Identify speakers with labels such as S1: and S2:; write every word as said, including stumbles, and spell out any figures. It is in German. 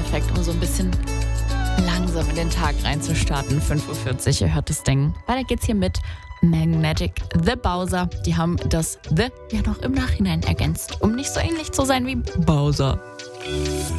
S1: perfekt, um so ein bisschen langsam in den Tag reinzustarten. fünf Uhr vierzig, ihr hört das Ding. Weiter geht's hier mit Magnetic The Bowser. Die haben das The ja noch im Nachhinein ergänzt, um nicht so ähnlich zu sein wie Bowser.